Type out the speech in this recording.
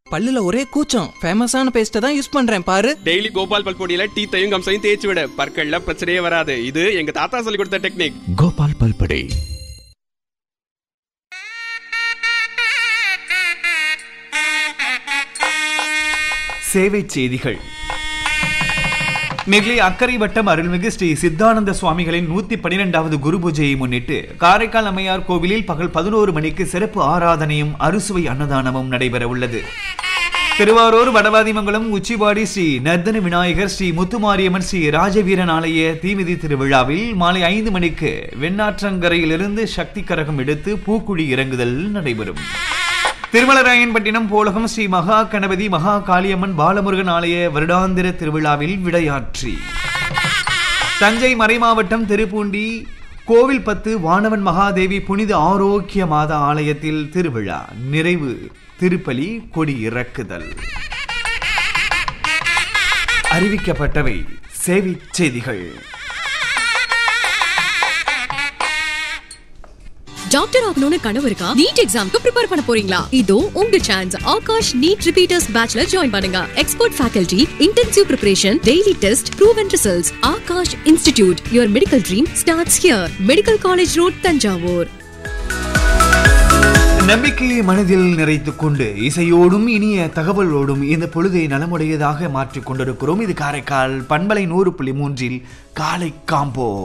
பல்லுல ஒரே கூச்சம். ஃபேமஸான பேஸ்ட்டை தான் யூஸ் பண்றேன் பாரு. டெய்லி கோபால் பல்பொடியில டீத்தையும் கம்சையும் தேய்ச்சி விட, பற்கள்ல பிரச்சனையே வராது. இது எங்க தாத்தா சொல்லி கொடுத்த டெக்னிக். கோபால் பல்பொடி. சேவை செய்திகள். நெகிழி அக்கரை வட்டம் அருள்மிகு ஸ்ரீ சித்தானந்த சுவாமிகளின் 112வது குரு பூஜையை முன்னிட்டு காரைக்கால் அம்மையார் கோவிலில் பகல் 11 மணிக்கு சிறப்பு ஆராதனையும் அறுசுவை அன்னதானமும் நடைபெற உள்ளது. திருவாரூர் வடவாதிமங்கலம் உச்சிவாடி ஸ்ரீ நர்தன விநாயகர் ஸ்ரீ முத்துமாரியம்மன் ஸ்ரீ ராஜவீரன் ஆலய தீமிதி திருவிழாவில் மாலை 5 மணிக்கு வெண்ணாற்றங்கரையிலிருந்து சக்தி கரகம் எடுத்து பூக்குழி இறங்குதல் நடைபெறும். திருமலராயன்பட்டினம் போலகம் ஸ்ரீ மகா கணபதி மகா காளியம்மன் பாலமுருகன் ஆலய வருடாந்திர திருவிழாவில் விடையாற்றி தஞ்சை மறைமாவட்டம் திருப்பூண்டி கோவில் 10 வானவன் மகாதேவி புனித ஆரோக்கிய மாதா ஆலயத்தில் திருவிழா நிறைவு திருப்பலி கொடி இறக்குதல். அறிவிக்கப்பட்டவை சேவை செய்திகள். டாக்டர் ஆகணும்னு கனவு இருக்கா? நீட் எக்ஸாம்க்கு ப்ரிப்பேர் பண்ண போறீங்களா? இதோ உங்க chance. Akash NEET repeaters பேட்ச்ல join பண்ணுங்க. Expert faculty, intensive preparation, daily test, proven results. Akash institute. Your medical dream starts here. Medical college road, Thanjavur. நம்பிக்கையை மனதில் நிறைத்துக் கொண்டு இசையோடும் இனிய தகவலோடும் இந்த பொழுதை நலமுடையதாக மாற்றிக் கொண்டிருக்கிறோம். இது காரைக்கால் பண்பலை 100.3 காலை காம்போ.